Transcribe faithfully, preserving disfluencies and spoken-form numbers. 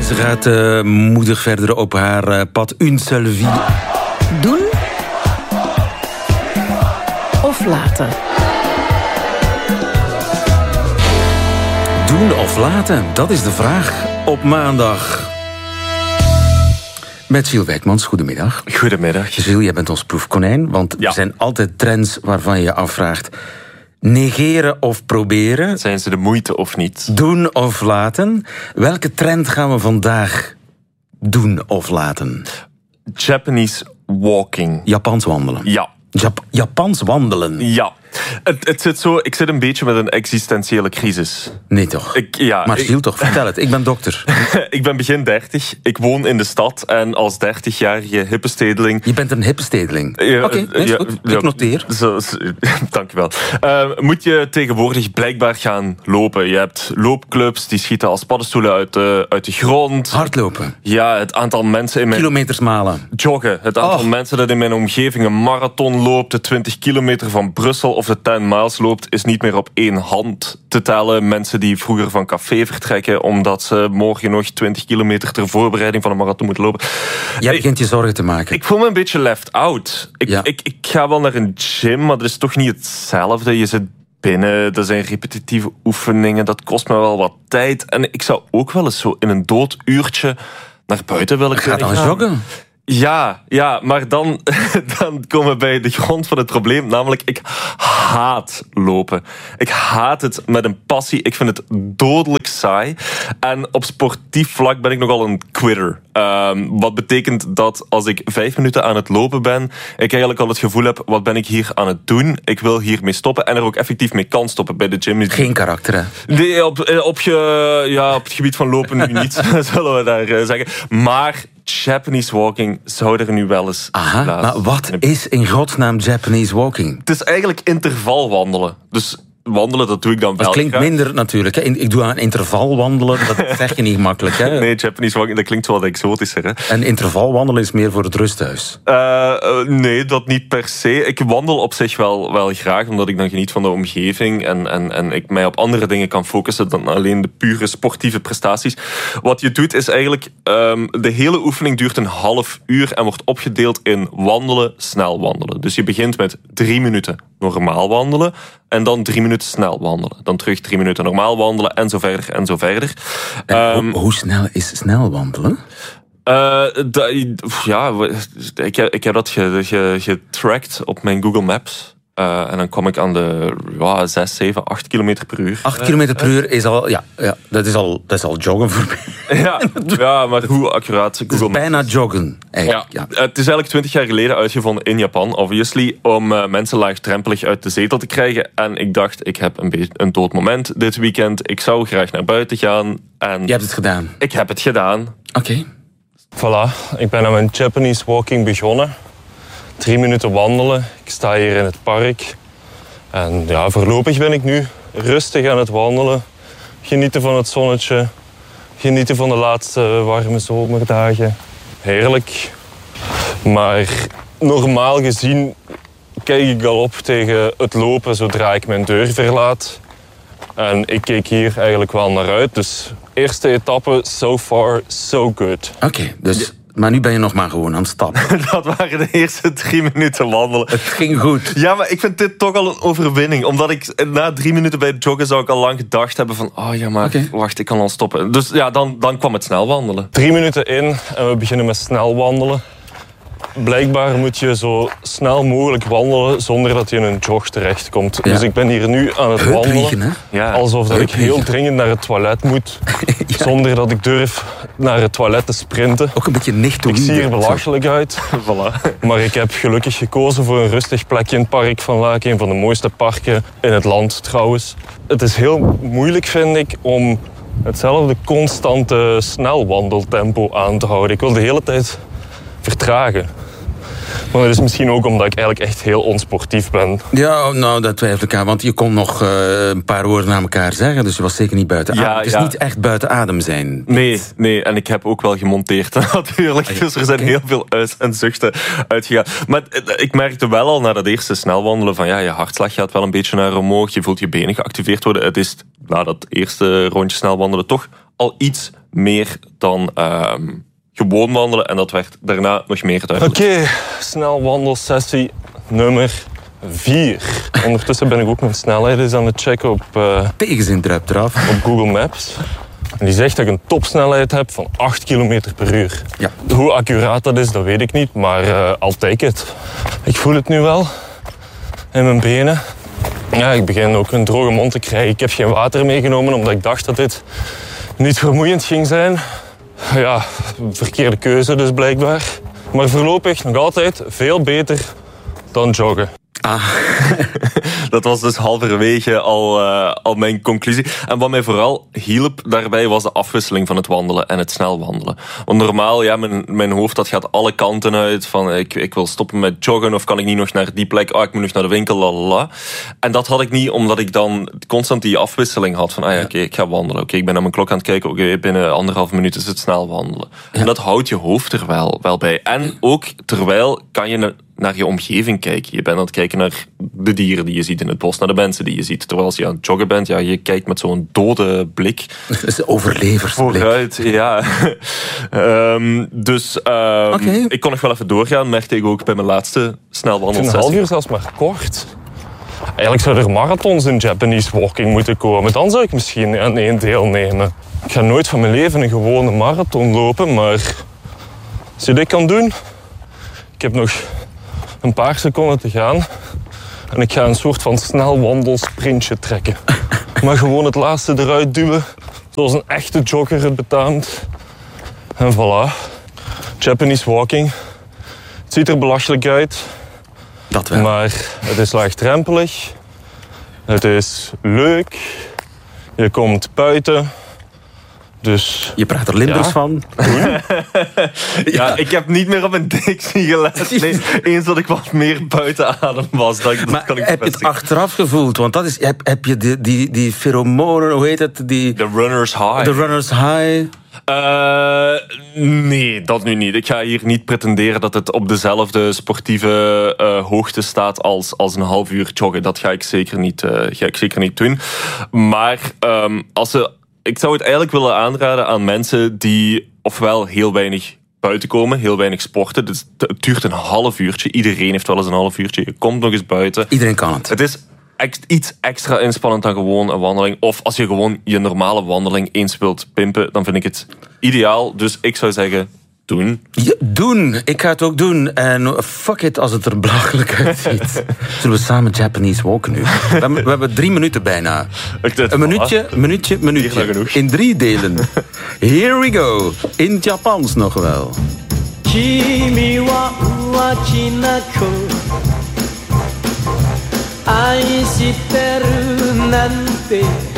En ze gaat uh, moedig verder op haar uh, pad. Une seule vie. Doen of laten? Doen of laten, dat is de vraag op maandag. Met Gilles Wijkmans, goedemiddag. Goedemiddag. Gilles, jij bent ons proefkonijn, want ja. er zijn altijd trends waarvan je je afvraagt... negeren of proberen? Zijn ze de moeite of niet? Doen of laten? Welke trend gaan we vandaag doen of laten? Japanese walking. Japans wandelen. Ja. Jap- Japans wandelen. Ja. Het, het zit zo, ik zit een beetje met een existentiële crisis. Nee toch? Ik, ja, maar Gilles ik, toch, vertel het. Ik ben dokter. Ik ben begin dertig. Ik woon in de stad. En als dertigjarige hippenstedeling... Je bent een hippenstedeling. Ja, Oké, okay, ja, goed. Ja, ik noteer. Zo, zo, dankjewel. Uh, moet je tegenwoordig blijkbaar gaan lopen. Je hebt loopclubs, die schieten als paddenstoelen uit de, uit de grond. Hardlopen. Ja, het aantal mensen in mijn... Kilometers malen. Joggen. Het aantal oh. mensen dat in mijn omgeving een marathon loopt, de twintig kilometer van Brussel of de tien miles loopt, is niet meer op één hand te tellen. Mensen die vroeger van café vertrekken omdat ze morgen nog twintig kilometer ter voorbereiding van een marathon moeten lopen. Jij begint je zorgen te maken. Ik voel me een beetje left out. Ik, ja. ik, ik ga wel naar een gym, maar dat is toch niet hetzelfde. Je zit binnen, er zijn repetitieve oefeningen, dat kost me wel wat tijd. En ik zou ook wel eens zo in een dood uurtje naar buiten willen kunnen gaan. Ga dan joggen. Ja, ja, maar dan, dan komen we bij de grond van het probleem. Namelijk, ik haat lopen. Ik haat het met een passie. Ik vind het dodelijk saai. En op sportief vlak ben ik nogal een quitter. Um, wat betekent dat als ik vijf minuten aan het lopen ben, ik eigenlijk al het gevoel heb, wat ben ik hier aan het doen? Ik wil hiermee stoppen en er ook effectief mee kan stoppen bij de gym. Geen karakter, hè? Nee, op, op, je, ja, op het gebied van lopen nu niet, zullen we daar uh, zeggen. Maar Japanese walking zou er nu wel eens... Aha, maar wat is in godsnaam Japanese walking? Het is eigenlijk intervalwandelen. Dus wandelen, dat doe ik dan wel. Dat klinkt minder natuurlijk. Hè. Ik doe aan interval wandelen, dat zeg je niet makkelijk. Hè. Nee, Japanese walking, dat klinkt wel exotischer. Hè. En interval wandelen is meer voor het rusthuis? Uh, uh, nee, dat niet per se. Ik wandel op zich wel, wel graag, omdat ik dan geniet van de omgeving en, en, en ik mij op andere dingen kan focussen dan alleen de pure sportieve prestaties. Wat je doet is eigenlijk, um, de hele oefening duurt een half uur en wordt opgedeeld in wandelen, snel wandelen. Dus je begint met drie minuten normaal wandelen en dan drie minuten snel wandelen. Dan terug drie minuten normaal wandelen en zo verder en zo verder. En um, hoe, hoe snel is snel wandelen? Uh, da, ja, ik, ik heb dat getracked op mijn Google Maps. Uh, en dan kom ik aan de ja, zes, zeven, acht kilometer per uur. acht kilometer per uur is al, ja, ja dat, is al, dat is al joggen voor mij. Ja, ja, maar hoe accuraat Google Maps. Het is bijna joggen. Ja, ja. Het is eigenlijk twintig jaar geleden uitgevonden in Japan, obviously, om uh, mensen laagdrempelig uit de zetel te krijgen. En ik dacht, ik heb een, beetje een dood moment dit weekend. Ik zou graag naar buiten gaan. En je hebt het gedaan? Ik heb het gedaan. Oké. Okay. Voilà, ik ben aan mijn Japanese walking begonnen. Drie minuten wandelen. Ik sta hier in het park. En ja, voorlopig ben ik nu rustig aan het wandelen. Genieten van het zonnetje. Genieten van de laatste warme zomerdagen. Heerlijk. Maar normaal gezien kijk ik al op tegen het lopen zodra ik mijn deur verlaat. En ik keek hier eigenlijk wel naar uit. Dus eerste etappe, so far, so good. Oké, okay, dus... Maar nu ben je nog maar gewoon aan het stappen. Dat waren de eerste drie minuten wandelen. Het ging goed. Ja, maar ik vind dit toch al een overwinning. Omdat ik na drie minuten bij het joggen zou ik al lang gedacht hebben van... Oh ja, maar okay. wacht, ik kan al stoppen. Dus ja, dan, dan kwam het snel wandelen. Drie minuten in en we beginnen met snel wandelen. Blijkbaar moet je zo snel mogelijk wandelen zonder dat je in een jog terechtkomt. Ja. Dus ik ben hier nu aan het wandelen. Ja. Alsof dat ik heel dringend naar het toilet moet. Ja. Zonder dat ik durf naar het toilet te sprinten. Ook een beetje nicht. Ik zie er belachelijk uit. Voilà. Maar ik heb gelukkig gekozen voor een rustig plekje in het park van Laken. Een van de mooiste parken in het land trouwens. Het is heel moeilijk, vind ik, om hetzelfde constante snelwandeltempo aan te houden. Ik wil de hele tijd vertragen. Maar dat is misschien ook omdat ik eigenlijk echt heel onsportief ben. Ja, nou, dat twijfel ik aan. Want je kon nog uh, een paar woorden naar elkaar zeggen. Dus je was zeker niet buiten adem. Ja, het is ja. niet echt buiten adem zijn. Nee, nee, en ik heb ook wel gemonteerd natuurlijk. Ah, ja. Dus er zijn okay. heel veel uit- en zuchten uitgegaan. Maar ik merkte wel al na dat eerste snelwandelen van ja, je hartslag gaat wel een beetje naar omhoog. Je voelt je benen geactiveerd worden. Het is na dat eerste rondje snelwandelen toch al iets meer dan uh, gewoon wandelen. En dat werd daarna nog meer duidelijk. Oké, okay, snel wandelsessie nummer vier. Ondertussen ben ik ook mijn snelheid eens aan het checken op, uh, tegenzin druipt eraf. op Google Maps. En die zegt dat ik een topsnelheid heb van acht kilometer per uur. Ja. Hoe accuraat dat is, dat weet ik niet, maar uh, I'll take it. Ik voel het nu wel in mijn benen. Ja, ik begin ook een droge mond te krijgen. Ik heb geen water meegenomen, omdat ik dacht dat dit niet vermoeiend ging zijn. Ja, verkeerde keuze dus blijkbaar. Maar voorlopig nog altijd veel beter dan joggen. Ah. Dat was dus halverwege al, uh, al mijn conclusie. En wat mij vooral hielp daarbij was de afwisseling van het wandelen en het snel wandelen. Want normaal, ja, mijn, mijn hoofd dat gaat alle kanten uit. Van ik, ik wil stoppen met joggen of kan ik niet nog naar die plek? Oh, ik moet nog naar de winkel, lalala. En dat had ik niet, omdat ik dan constant die afwisseling had. Van ah ja, oké, okay, ik ga wandelen. Oké, okay, ik ben naar mijn klok aan het kijken. Oké, okay, binnen anderhalf minuut is het snel wandelen. Ja. En dat houdt je hoofd er wel, wel bij. En ook terwijl kan je naar je omgeving kijken. Je bent aan het kijken naar de dieren die je ziet in het bos, naar de mensen die je ziet. Terwijl als je aan het joggen bent, ja, je kijkt met zo'n dode blik. Dat is overleversblik. Vooruit, ja. um, dus um, okay. Ik kon nog wel even doorgaan, merkte ik ook bij mijn laatste snelwandelsessie. Een half uur zelfs maar kort. Eigenlijk zou er marathons in Japanese walking moeten komen. Dan zou ik misschien aan één deelnemen. Ik ga nooit van mijn leven een gewone marathon lopen, maar als je dit kan doen... Ik heb nog een paar seconden te gaan. En ik ga een soort van snel wandelsprintje trekken. Maar gewoon het laatste eruit duwen. Zoals een echte jogger het betaamt. En voilà. Japanese walking. Het ziet er belachelijk uit. Dat wel. Maar het is laagdrempelig. Het is leuk. Je komt buiten. Dus, je praat er Limburgs ja. van. ja, ja, ik heb niet meer op een dictie gelet. Nee, eens dat ik wat meer buiten adem was. Dat, dat maar kan ik heb je het achteraf gevoeld? Want dat is, heb, heb je die, die, die pheromonen, hoe heet het? Die, de runners high. De runners high. Uh, nee, dat nu niet. Ik ga hier niet pretenderen dat het op dezelfde sportieve uh, hoogte staat als, als een half uur joggen. Dat ga ik zeker niet, uh, ga ik zeker niet doen. Maar um, als ze... Ik zou het eigenlijk willen aanraden aan mensen die ofwel heel weinig buiten komen, heel weinig sporten. Dus het duurt een half uurtje. Iedereen heeft wel eens een half uurtje. Je komt nog eens buiten. Iedereen kan het. Het is ex- iets extra inspannend dan gewoon een wandeling. Of als je gewoon je normale wandeling eens wilt pimpen, dan vind ik het ideaal. Dus ik zou zeggen, doen. Ja, doen. Ik ga het ook doen. En fuck it als het er belachelijk uitziet. Zullen we samen Japanese walken nu? We hebben, we hebben drie minuten bijna. Een minuutje, minuutje, minuutje. In drie delen. Here we go. In het Japans nog wel. Kimi wa uwachinaku aishiteru nante